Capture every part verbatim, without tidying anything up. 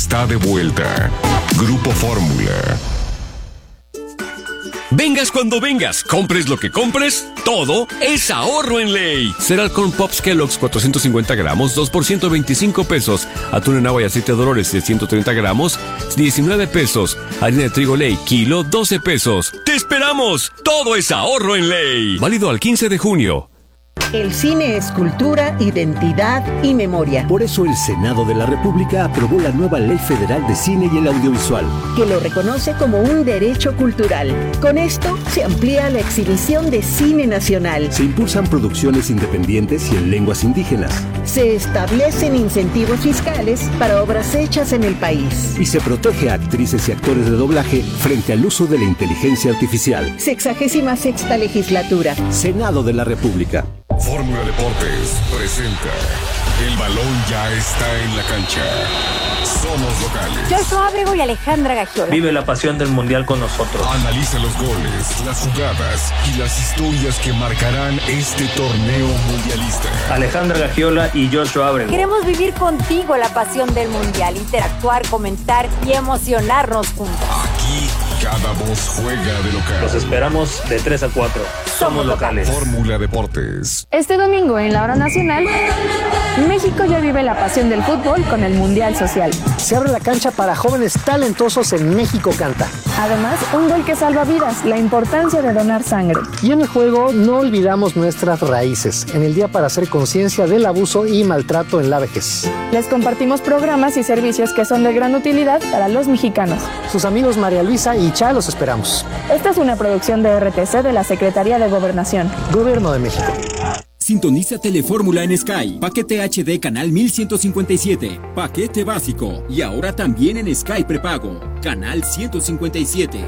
está de vuelta. Grupo Fórmula. Vengas cuando vengas, compres lo que compres, todo es ahorro en Ley. Cereal Corn Pops Kellogg's cuatrocientos cincuenta gramos, dos por ciento veinticinco pesos. Atún en agua y aceite Dolores de ciento treinta gramos, diecinueve pesos. Harina de trigo Ley, kilo, doce pesos. ¡Te esperamos! Todo es ahorro en Ley. Válido al quince de junio. El cine es cultura, identidad y memoria. Por eso el Senado de la República aprobó la nueva Ley Federal de Cine y el Audiovisual, que lo reconoce como un derecho cultural. Con esto se amplía la exhibición de cine nacional. Se impulsan producciones independientes y en lenguas indígenas. Se establecen incentivos fiscales para obras hechas en el país. Y se protege a actrices y actores de doblaje frente al uso de la inteligencia artificial. Sexagésima sexta legislatura. Senado de la República. Fórmula Deportes presenta El balón ya está en la cancha. Somos locales. Joshua Ábrego y Alejandra Gagiola. Vive la pasión del mundial con nosotros. Analiza los goles, las jugadas y las historias que marcarán este torneo mundialista. Alejandra Gagiola y Joshua Ábrego. Queremos vivir contigo la pasión del mundial, interactuar, comentar y emocionarnos juntos. Aquí cada voz juega de local. Los esperamos de tres a cuatro. Somos locales. Fórmula Deportes. Este domingo en la hora nacional, México ya vive la pasión del fútbol con el Mundial Social. Se abre la cancha para jóvenes talentosos en México Canta. Además, un gol que salva vidas, la importancia de donar sangre. Y en el juego no olvidamos nuestras raíces, en el día para hacer conciencia del abuso y maltrato en la vejez. Les compartimos programas y servicios que son de gran utilidad para los mexicanos. Sus amigos María Luisa y Cha los esperamos. Esta es una producción de R T C de la Secretaría de Gobernación. Gobierno de México. Sintoniza Telefórmula en Sky. Paquete H D canal mil ciento cincuenta y siete. Paquete básico. Y ahora también en Sky prepago. Canal ciento cincuenta y siete.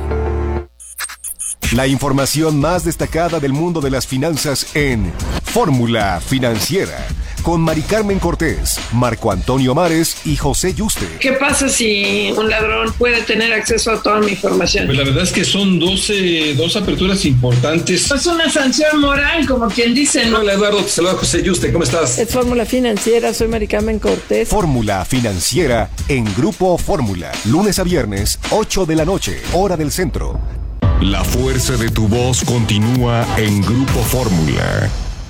La información más destacada del mundo de las finanzas en Fórmula Financiera. Con Mari Carmen Cortés, Marco Antonio Mares y José Yuste. ¿Qué pasa si un ladrón puede tener acceso a toda mi información? Pues la verdad es que son doce, dos aperturas importantes. Es una sanción moral, como quien dice, ¿no? Hola Eduardo, te saluda José Yuste, ¿cómo estás? Es Fórmula Financiera, soy Mari Carmen Cortés. Fórmula Financiera en Grupo Fórmula. Lunes a viernes, ocho de la noche, hora del centro. La fuerza de tu voz continúa en Grupo Fórmula.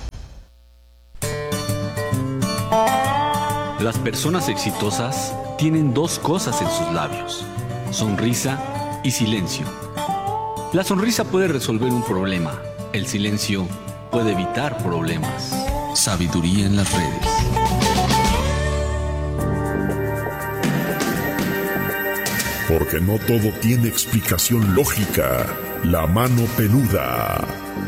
Las personas exitosas tienen dos cosas en sus labios: sonrisa y silencio. La sonrisa puede resolver un problema, el silencio puede evitar problemas. Sabiduría en las redes. Porque no todo tiene explicación lógica. La mano peluda.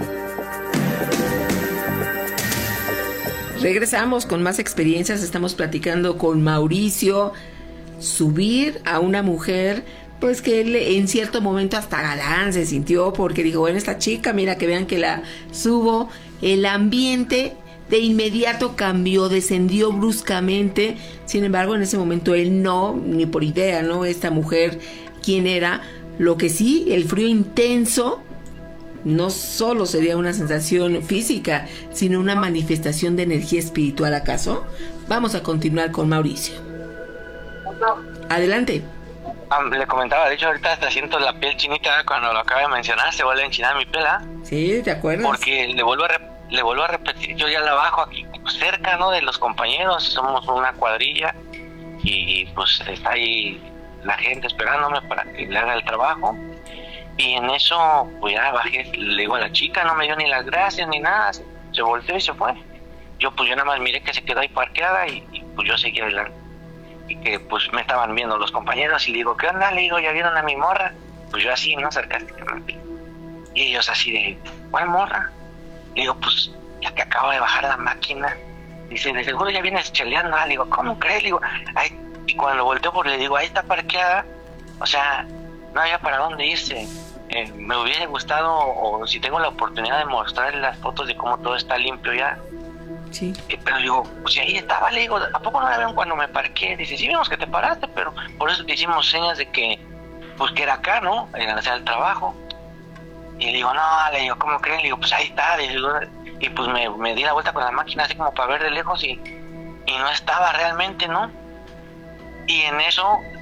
Regresamos con más experiencias. Estamos platicando con Mauricio. Subir a una mujer, pues que él en cierto momento hasta galán se sintió, porque dijo, bueno, esta chica, mira que vean que la subo. El ambiente de inmediato cambió, descendió bruscamente. Sin embargo, en ese momento él no, ni por idea, ¿no? Esta mujer, ¿quién era? Lo que sí, el frío intenso no solo sería una sensación física, sino una manifestación de energía espiritual, ¿acaso? Vamos a continuar con Mauricio. Adelante. Um, le comentaba, de hecho ahorita hasta siento la piel chinita cuando lo acaba de mencionar, se vuelve a enchinar mi piel, ¿eh? Sí, ¿te acuerdas? Porque le vuelvo a, rep- le vuelvo a repetir, yo ya la bajo aquí cerca, ¿no? De los compañeros, somos una cuadrilla y pues está ahí la gente esperándome para que le haga el trabajo. Y en eso, pues ya bajé, le digo a la chica, no me dio ni las gracias ni nada, se volteó y se fue. Yo pues yo nada más miré que se quedó ahí parqueada y, y pues yo seguí adelante. Y que pues me estaban viendo los compañeros y le digo, ¿qué onda? Le digo, ¿ya vieron a mi morra? Pues yo así, ¿no? Sarcásticamente. Y ellos así de, ¿cuál morra? Le digo, pues ya que acabo de bajar la máquina. Dice, de seguro ya vienes cheleando. Le digo, ¿cómo crees? Le digo, ay. Y cuando volteo, pues le digo, ahí está parqueada. O sea, no había para dónde irse. Eh, me hubiera gustado, o si tengo la oportunidad de mostrarle las fotos de cómo todo está limpio ya. Sí. Eh, pero digo, pues si ahí estaba, le digo, ¿a poco no la ven cuando me parqué? Dice, sí vimos que te paraste, pero por eso te hicimos señas de que, pues que era acá, ¿no? En hacer el trabajo. Y le digo, no, le digo, ¿cómo creen? Le digo, pues ahí está. Le digo, y pues me, me di la vuelta con la máquina así como para ver de lejos y, y no estaba realmente, ¿no? Y en eso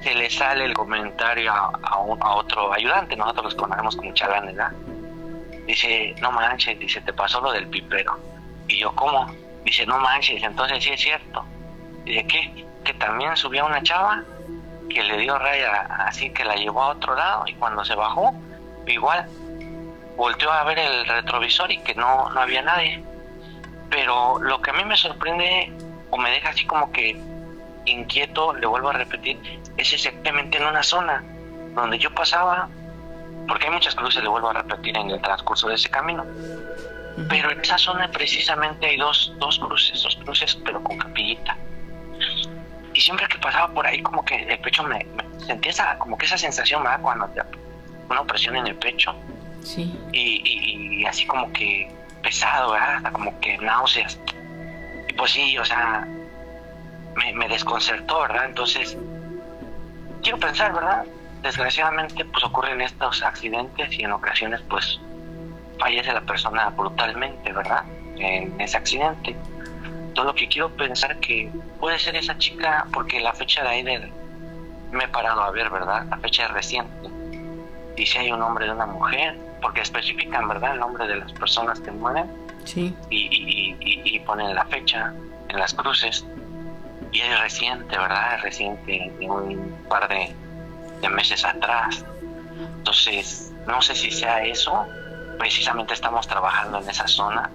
se le sale el comentario a, a, un, a otro ayudante, nosotros los conocemos como chalanes, ¿verdad? Dice, no manches, dice, te pasó lo del pipero. Y yo, ¿cómo? Dice, no manches, entonces sí es cierto. Dice, ¿qué? Que también subió una chava que le dio raya, así que la llevó a otro lado, y cuando se bajó, igual, volteó a ver el retrovisor y que no, no había nadie. Pero lo que a mí me sorprende, o me deja así como que inquieto, le vuelvo a repetir, es exactamente en una zona donde yo pasaba, porque hay muchas cruces, le vuelvo a repetir, en el transcurso de ese camino. Pero en esa zona precisamente hay dos, dos cruces, dos cruces, pero con capillita. Y siempre que pasaba por ahí, como que el pecho me, me sentía esa, como que esa sensación, ¿verdad? Cuando te, una opresión en el pecho. Sí. Y, y, y así como que pesado, ¿verdad? Hasta como que náuseas. Y pues sí, o sea, me, me desconcertó, ¿verdad? Entonces, quiero pensar, ¿verdad? Desgraciadamente, pues ocurren estos accidentes y en ocasiones, pues, fallece la persona brutalmente, ¿verdad? En ese accidente. Todo lo que quiero pensar que puede ser esa chica, porque la fecha de ahí del, me he parado a ver, ¿verdad? La fecha es reciente. Y si hay un hombre de una mujer, porque especifican, ¿verdad? El nombre de las personas que mueren. Sí. Y, y, y, y ponen la fecha en las cruces. Y es reciente, ¿verdad? Es reciente, de un par de, de meses atrás. Entonces, no sé si sea eso. Precisamente estamos trabajando en esa zona.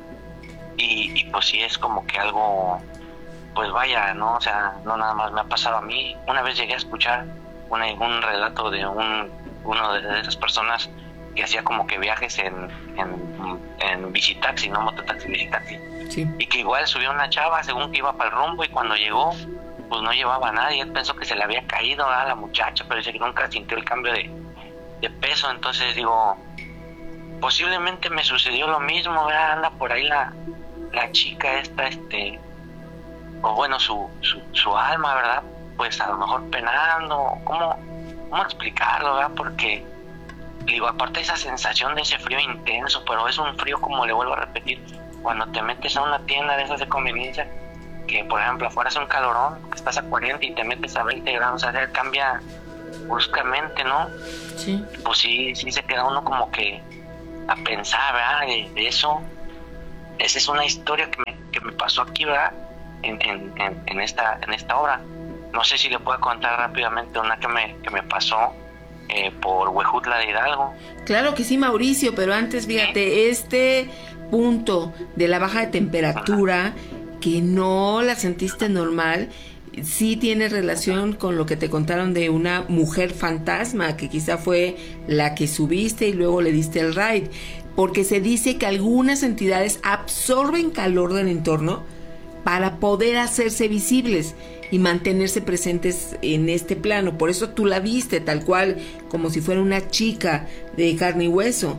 Y, y pues sí es como que algo, pues vaya, ¿no? O sea, no nada más me ha pasado a mí. Una vez llegué a escuchar una, un relato de un uno de esas personas que hacía como que viajes en, en, en bicitaxi, no mototaxi, bicitaxi. Sí. Y que igual subió una chava según que iba para el rumbo, y cuando llegó, pues no llevaba a nadie. Él pensó que se le había caído a la muchacha, pero dice que nunca sintió el cambio de, de peso. Entonces digo, posiblemente me sucedió lo mismo, ¿verdad? Anda por ahí la la chica esta, este, o bueno, su, su, su alma, ¿verdad? Pues a lo mejor penando, ¿cómo, cómo explicarlo, verdad? Porque, digo, aparte de esa sensación de ese frío intenso, pero es un frío, como le vuelvo a repetir, cuando te metes a una tienda de esas de conveniencia, que por ejemplo afuera es un calorón, que estás a cuarenta y te metes a veinte grados, o sea, cambia bruscamente, ¿no? Sí. Pues sí, sí se queda uno como que a pensar, ¿verdad? De, de eso. Esa es una historia que me, que me pasó aquí, ¿verdad? En, en, en, en, esta, en esta obra. No sé si le puedo contar rápidamente una que me, que me pasó eh, por Huejutla de Hidalgo. Claro que sí, Mauricio, pero antes, fíjate, este punto de la baja de temperatura, ajá, que no la sentiste normal, sí tiene relación con lo que te contaron de una mujer fantasma, que quizá fue la que subiste y luego le diste el ride. Porque se dice que algunas entidades absorben calor del entorno para poder hacerse visibles y mantenerse presentes en este plano. Por eso tú la viste tal cual, como si fuera una chica de carne y hueso.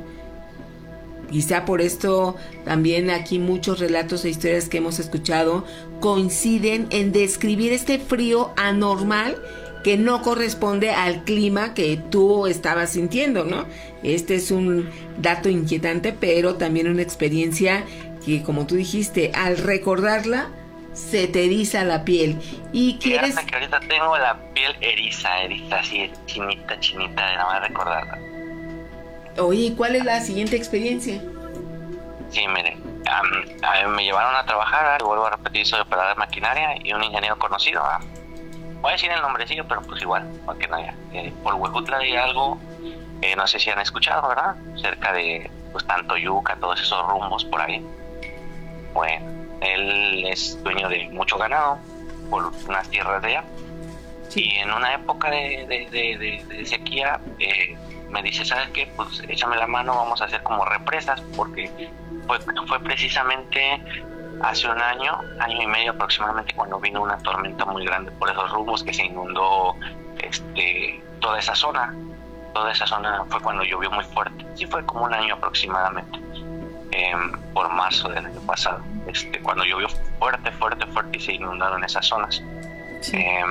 Quizá por esto también aquí muchos relatos e historias que hemos escuchado coinciden en describir este frío anormal que no corresponde al clima que tú estabas sintiendo, ¿no? Este es un dato inquietante, pero también una experiencia que, como tú dijiste, al recordarla, se te eriza la piel. Y quieres... que ahorita tengo la piel eriza, eriza, así, chinita, chinita, de nada más recordarla. Oye, ¿y cuál es la siguiente experiencia? Sí, mire, um, a mí me llevaron a trabajar, y vuelvo a repetir, soy operador de maquinaria y un ingeniero conocido, ¿eh? Voy a decir el nombrecillo, pero pues igual, maquinaria. Eh, por Huejutla de Hidalgo, eh, no sé si han escuchado, ¿verdad? Cerca de, pues, Tantoyuca, todos esos rumbos por ahí. Bueno, él es dueño de mucho ganado por unas tierras de allá. Sí. Y en una época de, de, de, de, de sequía, eh, me dice, ¿sabes qué? Pues échame la mano, vamos a hacer como represas, porque fue, fue precisamente hace un año, año y medio aproximadamente, cuando vino una tormenta muy grande por esos rumbos, que se inundó este, toda esa zona. Toda esa zona fue cuando llovió muy fuerte. Sí, fue como un año aproximadamente, eh, por marzo del año pasado, este, cuando llovió fuerte, fuerte, fuerte y se inundaron esas zonas. Sí. Eh,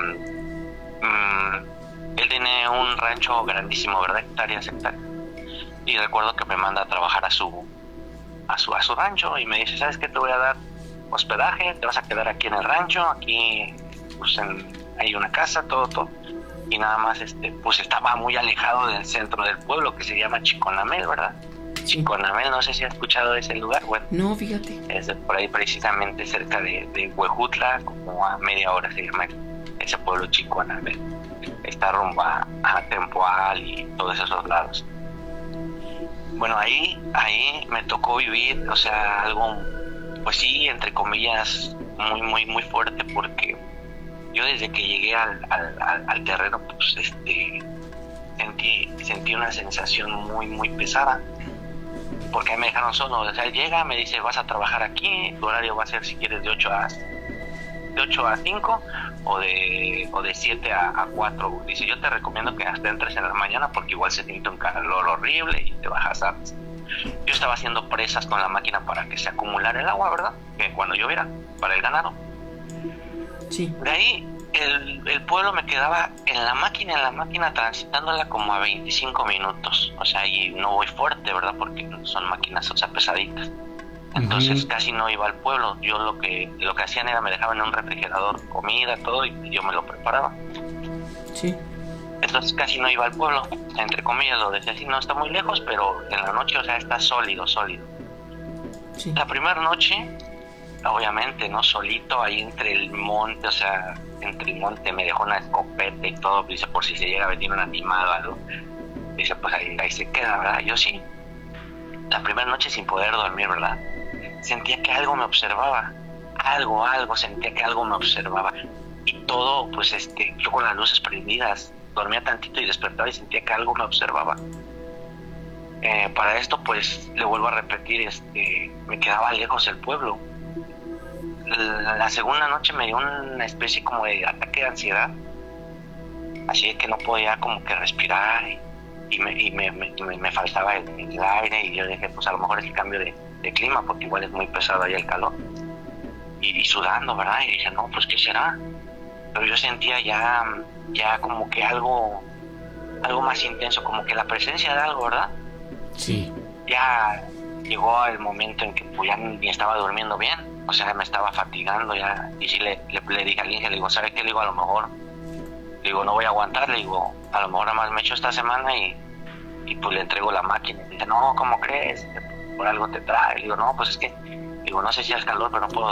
mm, él tiene un rancho grandísimo, ¿verdad? Hectáreas, hectáreas. Y recuerdo que me manda a trabajar a su, a su, a su rancho y me dice, ¿sabes qué? Te voy a dar hospedaje, te vas a quedar aquí en el rancho, aquí pues en, hay una casa, todo, todo. y nada más, este, pues estaba muy alejado del centro del pueblo, que se llama Chiconamel, ¿verdad? Chiconamel, no sé si has escuchado de ese lugar. Bueno, no, fíjate. Es por ahí precisamente cerca de, de Huejutla, como a media hora se llama ese pueblo Chiconamel. Está rumbo a, a Tempoal y todos esos lados. Bueno, ahí, ahí me tocó vivir, o sea, algo, pues sí, entre comillas, muy, muy, muy fuerte, porque yo desde que llegué al, al, al, al terreno, pues, este, sentí, sentí una sensación muy, muy pesada, porque me dejaron solo. O sea, llega, me dice, vas a trabajar aquí, tu horario va a ser, si quieres, de ocho a cinco, o de, o de siete a cuatro. Dice, yo te recomiendo que hasta entres en la mañana, porque igual se siente un calor horrible y te bajas antes. Yo estaba haciendo presas con la máquina para que se acumulara el agua, ¿verdad? Que cuando lloviera, para el ganado. Sí. De ahí, el, el pueblo me quedaba en la máquina, en la máquina transitándola como a veinticinco minutos. O sea, y no voy fuerte, ¿verdad? Porque son máquinas, o sea, pesaditas. Entonces uh-huh. casi no iba al pueblo. Yo lo que lo que hacían era me dejaban en un refrigerador comida, todo, y yo me lo preparaba. Sí. Entonces casi no iba al pueblo, entre comillas lo decía así, no está muy lejos, pero en la noche, o sea, está sólido, sólido. Sí. La primera noche, obviamente, ¿no? Solito ahí entre el monte, o sea, entre el monte me dejó una escopeta y todo, dice, por si se llega a venir un animal o algo. Dice, pues ahí, ahí se queda, ¿verdad? Yo sí. La primera noche sin poder dormir, ¿verdad? Sentía que algo me observaba, algo, algo, sentía que algo me observaba. Y todo, pues, este, yo con las luces prendidas, dormía tantito y despertaba y sentía que algo me observaba. Eh, para esto, pues, le vuelvo a repetir, este, me quedaba lejos del pueblo. La, la segunda noche me dio una especie como de ataque de ansiedad, así que no podía como que respirar y, y, me, y me, me, me faltaba el, el aire, y yo dije, pues a lo mejor es el cambio de, de clima, porque igual es muy pesado ahí el calor, y, y sudando, ¿verdad? Y dije, no, pues ¿qué será? Pero yo sentía ya, ya como que algo, algo más intenso, como que la presencia de algo, ¿verdad? Sí. Ya llegó el momento en que pues ya ni estaba durmiendo bien, o sea, me estaba fatigando ya, y sí le, le, le dije al Inge, le digo, ¿sabes qué? Le digo, a lo mejor, le digo, no voy a aguantar, le digo, a lo mejor nada más me echo esta semana y, y pues le entrego la máquina. Y dice, no, ¿cómo crees? Por algo te trae. Le digo, no, pues es que, digo, no sé si es calor, pero no puedo